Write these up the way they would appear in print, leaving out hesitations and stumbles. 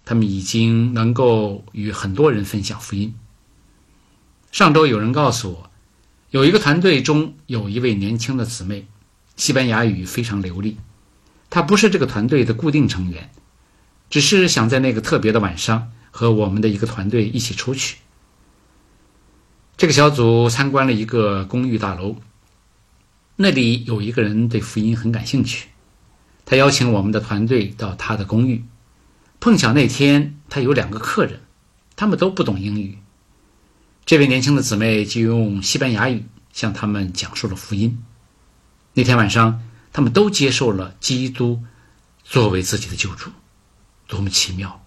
他们已经能够与很多人分享福音。上周有人告诉我，有一个团队中有一位年轻的姊妹，西班牙语非常流利。她不是这个团队的固定成员，只是想在那个特别的晚上和我们的一个团队一起出去。这个小组参观了一个公寓大楼，那里有一个人对福音很感兴趣，他邀请我们的团队到他的公寓。碰巧那天他有2个客人，他们都不懂英语。这位年轻的姊妹就用西班牙语向他们讲述了福音。那天晚上他们都接受了基督作为自己的救主，多么奇妙。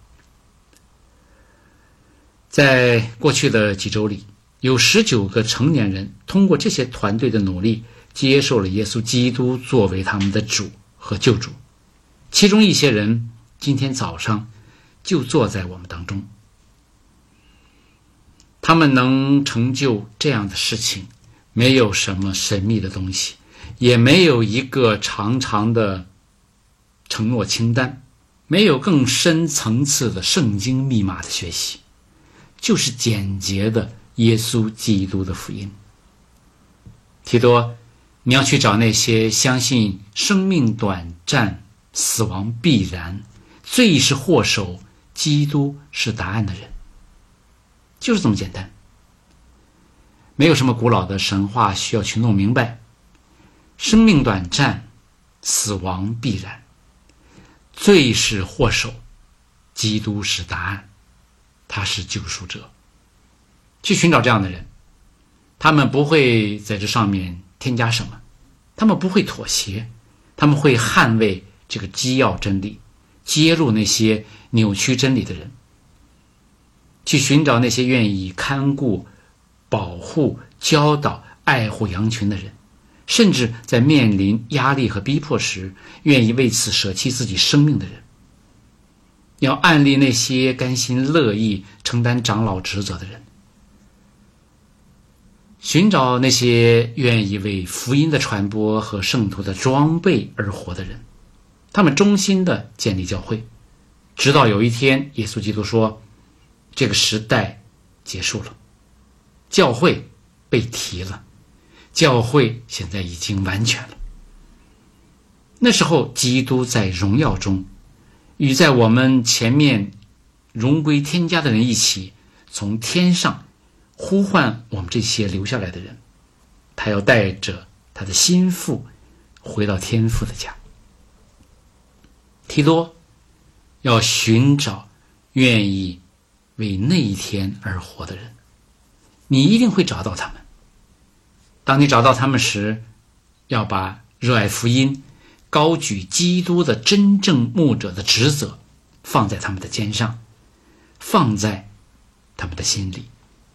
在过去的几周里，有19个成年人通过这些团队的努力接受了耶稣基督作为他们的主和救主。其中一些人今天早上就坐在我们当中。他们能成就这样的事情，没有什么神秘的东西，也没有一个长长的承诺清单，没有更深层次的圣经密码的学习，就是简洁的耶稣基督的福音。提多，你要去找那些相信生命短暂，死亡必然，罪是祸首，基督是答案的人。就是这么简单，没有什么古老的神话需要去弄明白。生命短暂，死亡必然，罪是祸首，基督是答案，他是救赎者。去寻找这样的人，他们不会在这上面添加什么，他们不会妥协，他们会捍卫这个基要真理，揭露那些扭曲真理的人。去寻找那些愿意看顾、保护、教导、爱护羊群的人，甚至在面临压力和逼迫时，愿意为此舍弃自己生命的人。要暗立那些甘心乐意承担长老职责的人，寻找那些愿意为福音的传播和圣徒的装备而活的人，他们忠心地建立教会，直到有一天耶稣基督说，这个时代结束了，教会被提了，教会现在已经完全了。那时候基督在荣耀中与在我们前面荣归天家的人一起，从天上呼唤我们这些留下来的人，他要带着他的心腹回到天父的家。提多要寻找愿意为那一天而活的人，你一定会找到他们。当你找到他们时，要把热爱福音、高举基督的真正牧者的职责放在他们的肩上，放在他们的心里。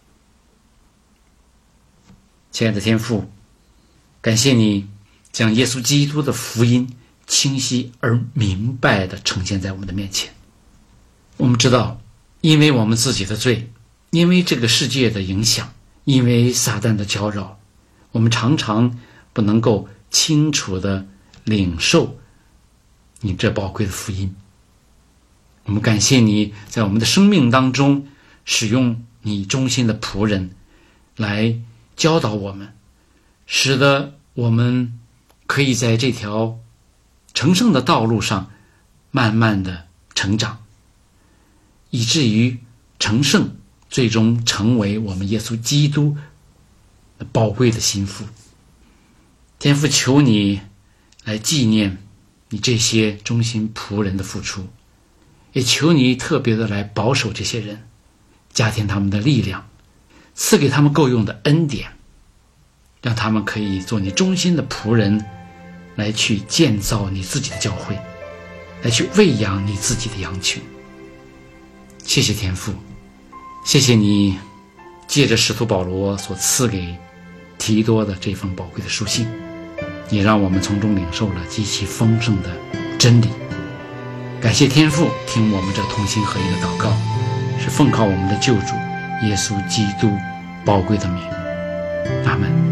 亲爱的天父，感谢你将耶稣基督的福音清晰而明白地呈现在我们的面前。我们知道，因为我们自己的罪，因为这个世界的影响，因为撒旦的搅扰，我们常常不能够清楚地领受你这宝贵的福音。我们感谢你在我们的生命当中使用你忠心的仆人来教导我们，使得我们可以在这条成圣的道路上慢慢的成长，以至于成圣，最终成为我们耶稣基督宝贵的心腹。天父，求你来纪念你这些忠心仆人的付出，也求你特别的来保守这些人，加添他们的力量，赐给他们够用的恩典，让他们可以做你忠心的仆人，来去建造你自己的教会，来去喂养你自己的羊群。谢谢天父，谢谢你借着使徒保罗所赐给提多的这封宝贵的书信，也让我们从中领受了极其丰盛的真理。感谢天父听我们这同心合一的祷告，是奉靠我们的救主耶稣基督宝贵的名。阿们。